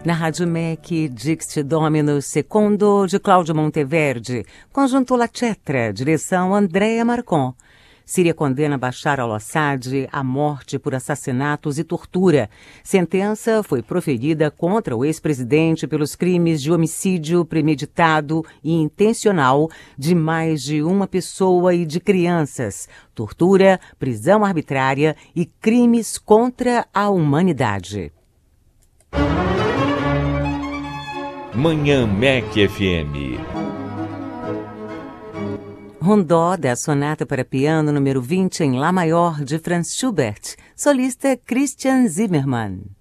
Na Rádio MEC, Dixit Dominus Secondo, de Cláudio Monteverde. Conjunto La Cetra, direção Andréa Marcon. Síria condena Bashar al-Assad à morte por assassinatos e tortura. Sentença foi proferida contra o ex-presidente pelos crimes de homicídio premeditado e intencional de mais de uma pessoa e de crianças, tortura, prisão arbitrária e crimes contra a humanidade. Manhã MEC FM. Rondó, da Sonata para Piano número 20 em Lá Maior, de Franz Schubert, solista Christian Zimmermann.